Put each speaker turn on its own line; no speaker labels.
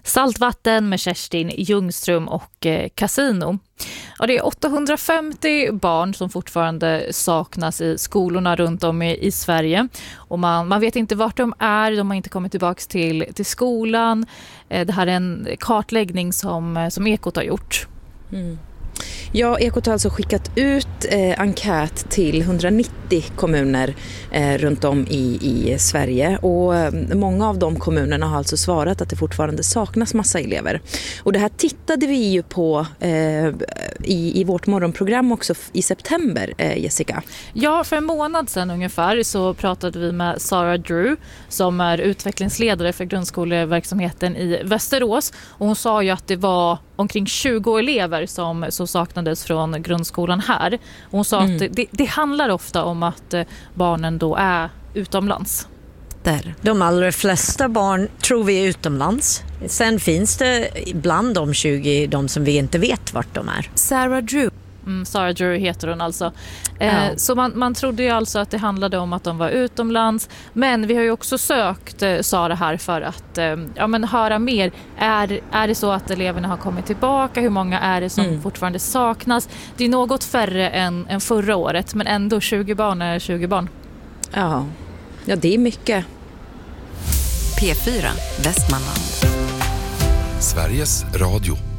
Saltvatten med Kerstin Ljungström och Casino. Och det är 850 barn som fortfarande saknas i skolorna runt om i Sverige. Och man vet inte vart de är, de har inte kommit tillbaka till skolan. Det här är en kartläggning som Ekot har gjort.
Mm. Ja, Ekot har alltså skickat ut enkät till 190 kommuner runt om i Sverige, och många av de kommunerna har alltså svarat att det fortfarande saknas massa elever. Och det här tittade vi ju på i vårt morgonprogram också i september, Jessica.
Ja, för en månad sedan ungefär så pratade vi med Sarah Drew som är utvecklingsledare för grundskoleverksamheten i Västerås, och hon sa ju att det var omkring 20 elever som saknades från grundskolan här. Och hon sa att det handlar ofta om att barnen då är utomlands.
Där. De allra flesta barn tror vi är utomlands. Sen finns det bland de 20 de som vi inte vet vart de är.
Sarah Drew.
Sarah Drew heter hon alltså. Så man trodde ju alltså att det handlade om att de var utomlands. Men vi har ju också sökt Sarah här för att höra mer. Är det så att eleverna har kommit tillbaka? Hur många är det som fortfarande saknas? Det är något färre än förra året, men ändå 20 barn är 20 barn.
Ja, det är mycket.
P4 Västmanland.
Sveriges Radio.